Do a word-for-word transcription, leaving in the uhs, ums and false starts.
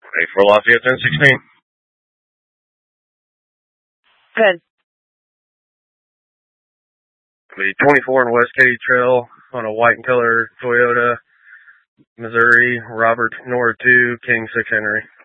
eight four Lafayette ten sixteen. Good. The twenty-four and West Katy Trail on a white and color Toyota, Missouri, Robert Nora two, King six Henry.